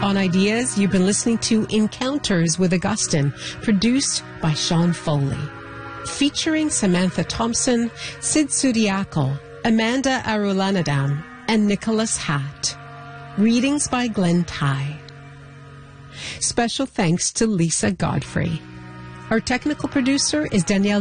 On Ideas, you've been listening to Encounters with Augustine, produced by Sean Foley. Featuring Samantha Thompson, Sid Sudiaco, Amanda Arulanadam, and Nicholas Hatt. Readings by Glenn Ty. Special thanks to Lisa Godfrey. Our technical producer is Danielle